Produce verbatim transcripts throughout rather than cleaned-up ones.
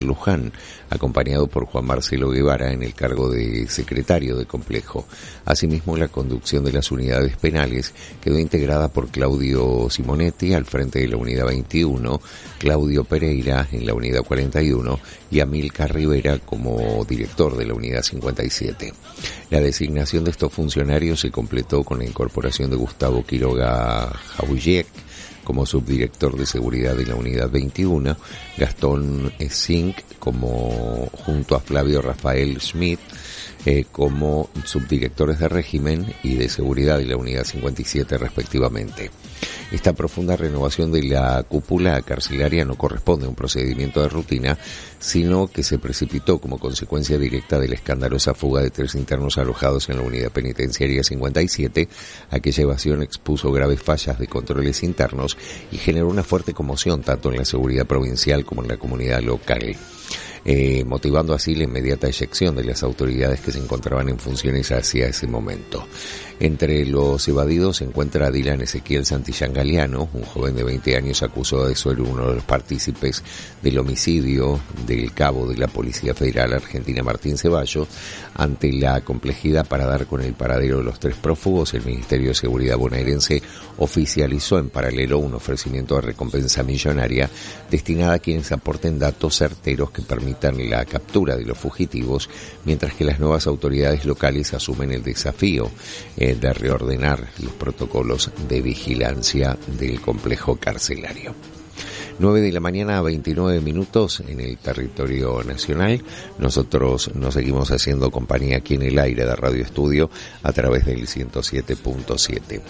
Luján, acompañado por Juan Marcelo Guevara en el cargo de secretario de complejo. Asimismo, la conducción de las unidades penales quedó integrada por Claudio Simonetti al frente de la unidad veintiuno, Claudio Pereira en la unidad cuarenta y uno y Amílcar Rivera como director de la unidad cincuenta y siete. La designación de estos funcionarios se completó con la incorporación de Gustavo Quiroga Jaulliec como subdirector de seguridad de la unidad veintiuno, Gastón Zink como junto a Flavio Rafael Schmidt eh, como subdirectores de régimen y de seguridad de la unidad cincuenta y siete respectivamente. Esta profunda renovación de la cúpula carcelaria no corresponde a un procedimiento de rutina, sino que se precipitó como consecuencia directa de la escandalosa fuga de tres internos alojados en la unidad penitenciaria cincuenta y siete. Aquella evasión expuso graves fallas de controles internos y generó una fuerte conmoción tanto en la seguridad provincial como en la comunidad local. Eh, motivando así la inmediata eyección de las autoridades que se encontraban en funciones hacia ese momento. Entre los evadidos se encuentra Dylan Ezequiel Santillán Galeano, un joven de veinte años acusado de ser uno de los partícipes del homicidio del cabo de la Policía Federal Argentina Martín Ceballos. Ante la complejidad para dar con el paradero de los tres prófugos, el Ministerio de Seguridad bonaerense oficializó en paralelo un ofrecimiento de recompensa millonaria destinada a quienes aporten datos certeros que permitan la captura de los fugitivos, mientras que las nuevas autoridades locales asumen el desafío eh, de reordenar los protocolos de vigilancia del complejo carcelario. nueve de la mañana a veintinueve minutos en el territorio nacional. Nosotros nos seguimos haciendo compañía aquí en el aire de Radio Estudio a través del ciento siete punto siete.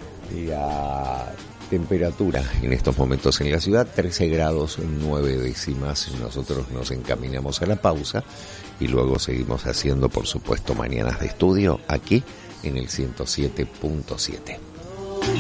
La temperatura en estos momentos en la ciudad, trece grados nueve décimas. Nosotros nos encaminamos a la pausa y luego seguimos haciendo, por supuesto, mañanas de estudio aquí en el ciento siete punto siete.